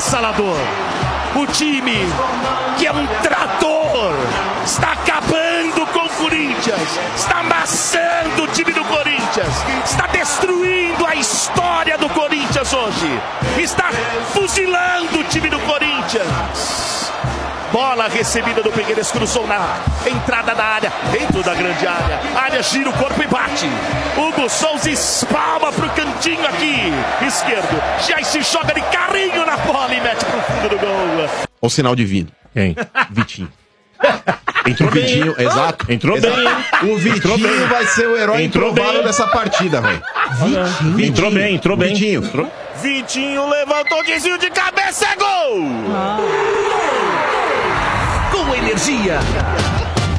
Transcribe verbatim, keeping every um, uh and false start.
avassalador. O time, que é um trator, está acabando com o Corinthians, está amassando o time do Corinthians, está destruindo a história do Corinthians hoje, está fuzilando o time do Corinthians. Bola recebida do Figueirense, cruzou na entrada da área, dentro da grande área. Área gira o corpo e bate. Hugo Souza espalma pro cantinho aqui, esquerdo. Já se joga de carrinho na bola e mete pro fundo do gol. O sinal divino. Quem? Vitinho. Entrou o Vitinho, bem. Exato. Entrou exato. bem. O Vitinho bem. vai ser o herói entrou improvável bem. dessa partida, velho. Vitinho. Vitinho. Entrou bem, entrou bem. Vitinho. Entrou. Vitinho levantou, desvio de cabeça, é gol! Com energia.